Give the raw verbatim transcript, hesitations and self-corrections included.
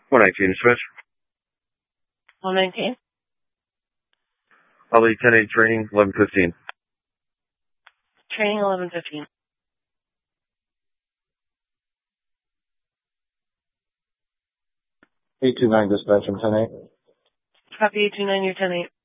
one nineteen, switch. one nineteen. I'll lead ten eight training, eleven fifteen. Training eleven fifteen. eight two nine dispatch, I'm ten eight. Copy eight two nine, you're ten eight.